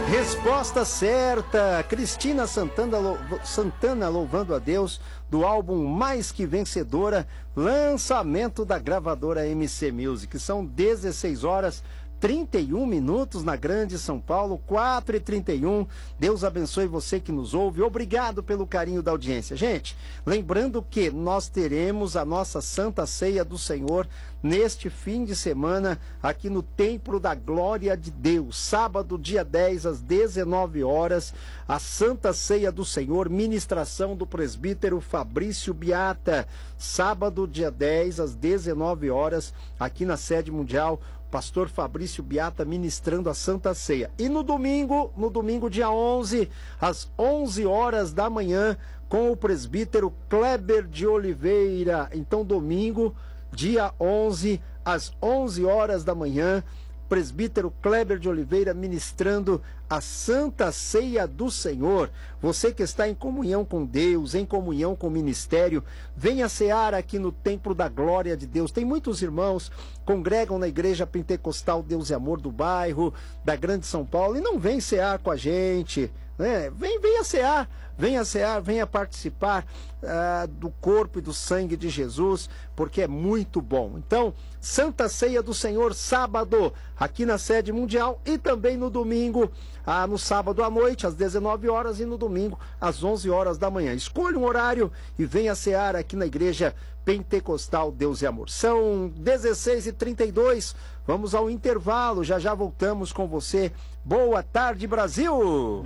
Resposta certa, Cristina Santana louvando a Deus, do álbum Mais Que Vencedora, lançamento da gravadora MC Music. São 16 horas 31 minutos na Grande São Paulo, 4h31. Deus abençoe você que nos ouve. Obrigado pelo carinho da audiência. Gente, lembrando que nós teremos a nossa Santa Ceia do Senhor neste fim de semana aqui no Templo da Glória de Deus. Sábado, dia 10, às 19 horas, a Santa Ceia do Senhor, ministração do presbítero Fabrício Biata. Sábado, dia 10, às 19 horas, aqui na sede mundial, pastor Fabrício Biata ministrando a Santa Ceia. E no domingo, dia 11, às 11 horas da manhã, com o presbítero Kleber de Oliveira. Então, domingo, dia 11, às 11 horas da manhã, presbítero Kleber de Oliveira ministrando a Santa Ceia do Senhor. Você que está em comunhão com Deus, em comunhão com o ministério, venha cear aqui no Templo da Glória de Deus. Tem muitos irmãos que congregam na Igreja Pentecostal Deus e Amor do bairro, da Grande São Paulo, e não vem cear com a gente, né? Venha cear, venha participar do corpo e do sangue de Jesus, porque é muito bom. Então, Santa Ceia do Senhor, sábado, aqui na sede mundial, e também no domingo, no sábado à noite, às 19 horas, e no domingo, às 11 horas da manhã. Escolha um horário e venha cear aqui na Igreja Pentecostal Deus e Amor. São 16h32, vamos ao intervalo, já voltamos com você. Boa tarde, Brasil!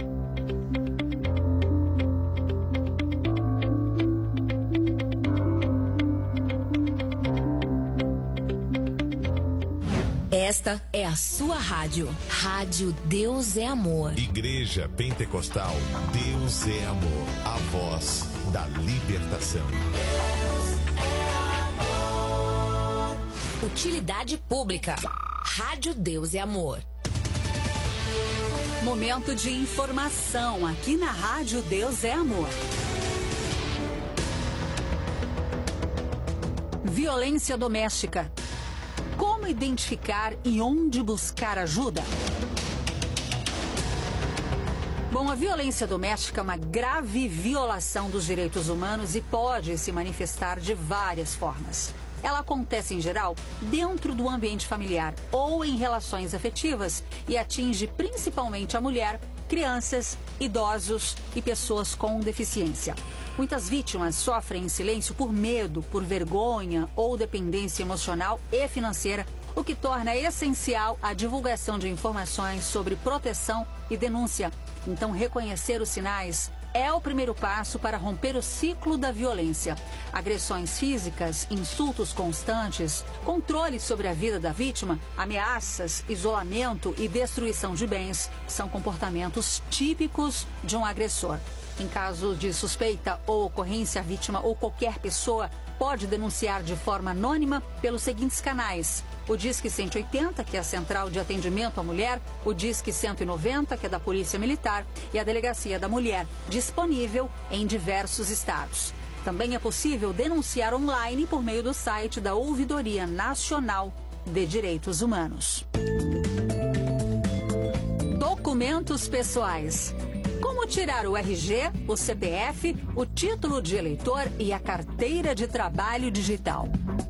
Esta é a sua rádio. Rádio Deus é Amor. Igreja Pentecostal Deus é Amor. A voz da libertação. Utilidade pública. Rádio Deus é Amor. Momento de informação aqui na Rádio Deus é Amor. Violência doméstica. Como identificar e onde buscar ajuda? Bom, a violência doméstica é uma grave violação dos direitos humanos e pode se manifestar de várias formas. Ela acontece, em geral, dentro do ambiente familiar ou em relações afetivas e atinge principalmente a mulher, crianças, idosos e pessoas com deficiência. Muitas vítimas sofrem em silêncio por medo, por vergonha ou dependência emocional e financeira, o que torna essencial a divulgação de informações sobre proteção e denúncia. Então, reconhecer os sinais é o primeiro passo para romper o ciclo da violência. Agressões físicas, insultos constantes, controle sobre a vida da vítima, ameaças, isolamento e destruição de bens são comportamentos típicos de um agressor. Em caso de suspeita ou ocorrência, a vítima ou qualquer pessoa pode denunciar de forma anônima pelos seguintes canais: o Disque 180, que é a Central de Atendimento à Mulher, o Disque 190, que é da Polícia Militar, e a Delegacia da Mulher, disponível em diversos estados. Também é possível denunciar online por meio do site da Ouvidoria Nacional de Direitos Humanos. Documentos pessoais. Como tirar o RG, o CPF, o título de eleitor e a carteira de trabalho digital.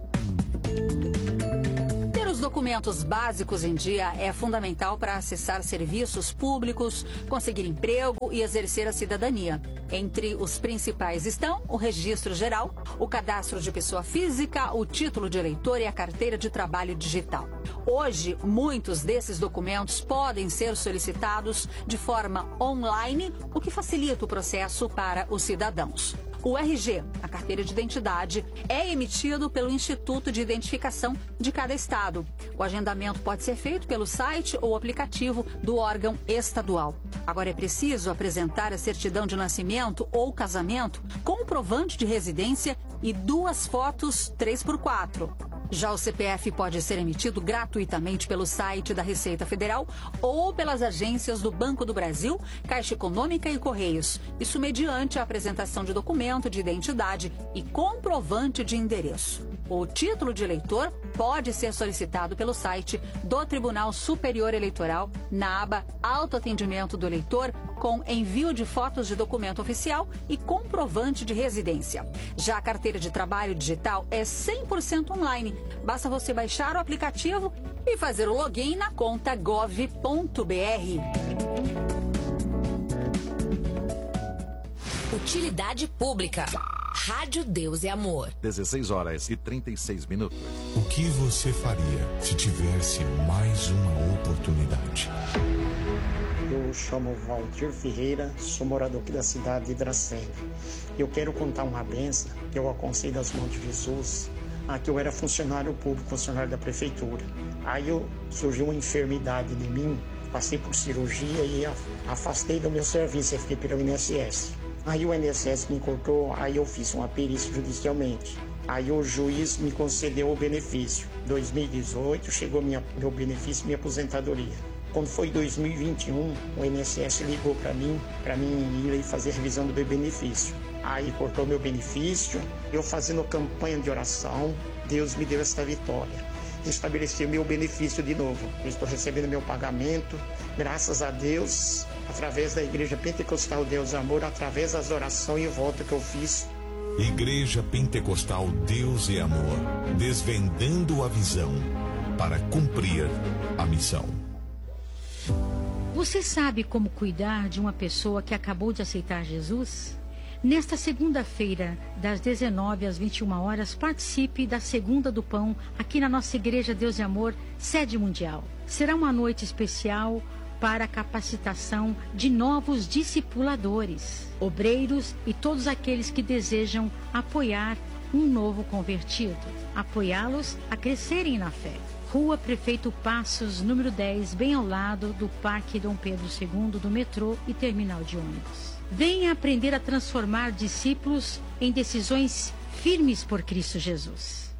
Ter os documentos básicos em dia é fundamental para acessar serviços públicos, conseguir emprego e exercer a cidadania. Entre os principais estão o registro geral, o cadastro de pessoa física, o título de eleitor e a carteira de trabalho digital. Hoje, muitos desses documentos podem ser solicitados de forma online, o que facilita o processo para os cidadãos. O RG, a carteira de identidade, é emitido pelo Instituto de Identificação de cada estado. O agendamento pode ser feito pelo site ou aplicativo do órgão estadual. Agora é preciso apresentar a certidão de nascimento ou casamento, comprovante de residência e 2 fotos 3x4. Já o CPF pode ser emitido gratuitamente pelo site da Receita Federal ou pelas agências do Banco do Brasil, Caixa Econômica e Correios. Isso mediante a apresentação de documento de identidade e comprovante de endereço. O título de eleitor pode ser solicitado pelo site do Tribunal Superior Eleitoral na aba Autoatendimento do Eleitor, com envio de fotos de documento oficial e comprovante de residência. Já a carteira de trabalho digital é 100% online. Basta você baixar o aplicativo e fazer o login na conta gov.br. Utilidade pública. Rádio Deus e Amor. 16h36. O que você faria se tivesse mais uma oportunidade? Eu chamo Valdir Ferreira, sou morador aqui da cidade de Dracena. Eu quero contar uma benção que eu alcancei das mãos de Jesus. Aqui eu era funcionário público, funcionário da prefeitura. Aí surgiu uma enfermidade em mim, passei por cirurgia e afastei do meu serviço, eu fiquei pelo INSS. Aí o INSS me cortou, aí eu fiz uma perícia judicialmente. Aí o juiz me concedeu o benefício. Em 2018 chegou meu benefício, minha aposentadoria. Quando foi 2021, o INSS ligou para mim ir fazer a revisão do meu benefício. Aí cortou meu benefício, eu fazendo campanha de oração, Deus me deu esta vitória. Estabeleceu meu benefício de novo. Eu estou recebendo meu pagamento, graças a Deus, através da Igreja Pentecostal Deus e Amor, através das orações e votos que eu fiz. Igreja Pentecostal Deus e Amor, desvendando a visão para cumprir a missão. Você sabe como cuidar de uma pessoa que acabou de aceitar Jesus? Nesta segunda-feira, das 19 às 21 horas, participe da Segunda do Pão aqui na nossa Igreja Deus e Amor, sede mundial. Será uma noite especial para a capacitação de novos discipuladores, obreiros e todos aqueles que desejam apoiar um novo convertido, apoiá-los a crescerem na fé. Rua Prefeito Passos, número 10, bem ao lado do Parque Dom Pedro II, do metrô e terminal de ônibus. Venha aprender a transformar discípulos em decisões firmes por Cristo Jesus.